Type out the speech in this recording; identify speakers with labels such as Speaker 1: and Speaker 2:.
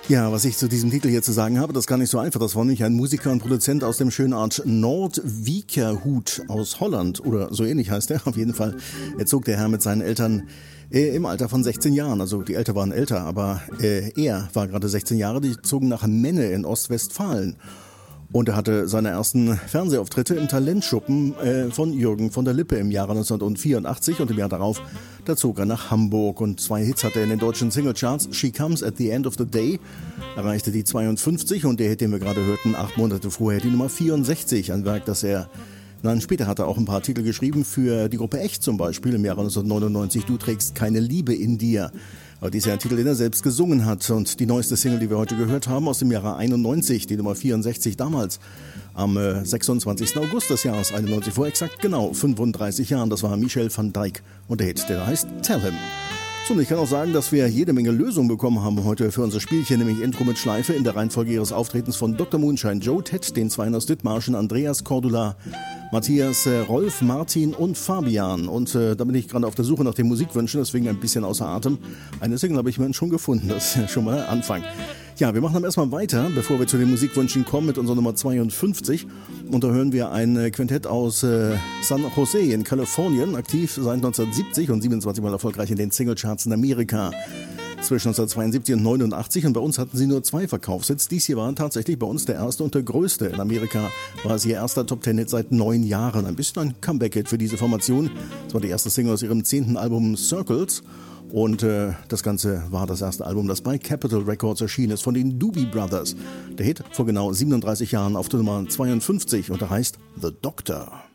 Speaker 1: Ja, was ich zu diesem Titel hier zu sagen habe, das ist gar nicht so einfach. Das war nämlich ein Musiker und Produzent aus dem schönen Ort Noordwijkerhout aus Holland oder so ähnlich heißt er. Auf jeden Fall zog der Herr mit seinen Eltern im Alter von 16 Jahren. Also die Eltern waren älter, aber er war gerade 16 Jahre. Die zogen nach Menne in Ostwestfalen. Und er hatte seine ersten Fernsehauftritte im Talentschuppen von Jürgen von der Lippe im Jahre 1984 und im Jahr darauf, da zog er nach Hamburg und 2 Hits hatte er in den deutschen Singlecharts. She Comes at the End of the Day erreichte die 52 und der Hit, den wir gerade hörten, 8 Monate vorher die Nummer 64, ein Werk, das er später hat er auch ein paar Titel geschrieben für die Gruppe Echt zum Beispiel im Jahre 1999, Du trägst keine Liebe in dir. Aber dies ist ja ein Titel, den er selbst gesungen hat. Und die neueste Single, die wir heute gehört haben, aus dem Jahre 91, die Nummer 64 damals, am 26. August des Jahres 91, vor exakt genau 35 Jahren. Das war Michel van Dijk und der Hit, der heißt Tell Him. So, und ich kann auch sagen, dass wir jede Menge Lösungen bekommen haben heute für unser Spielchen, nämlich Intro mit Schleife in der Reihenfolge ihres Auftretens von Dr. Moonshine, Joe, Ted, den Zweien aus Dithmarschen, Andreas, Cordula, Matthias, Rolf, Martin und Fabian. Und da bin ich gerade auf der Suche nach den Musikwünschen, deswegen ein bisschen außer Atem. Eine Single habe ich mir schon gefunden, das ist schon mal ein Anfang. Ja, wir machen dann erstmal weiter, bevor wir zu den Musikwünschen kommen, mit unserer Nummer 52. Und da hören wir ein Quintett aus San Jose in Kalifornien, aktiv seit 1970 und 27 Mal erfolgreich in den Singlecharts in Amerika. Zwischen 1972 und 89 und bei uns hatten sie nur 2 Verkaufshits. Dies hier war tatsächlich bei uns der erste und der größte. In Amerika war es ihr erster Top-10-Hit seit 9 Jahren. Ein bisschen ein Comeback-Hit für diese Formation. Das war die erste Single aus ihrem 10. Album Circles. Und das Ganze war das erste Album, das bei Capitol Records erschienen ist, von den Doobie Brothers. Der Hit vor genau 37 Jahren auf der Nummer 52 und der heißt The Doctor.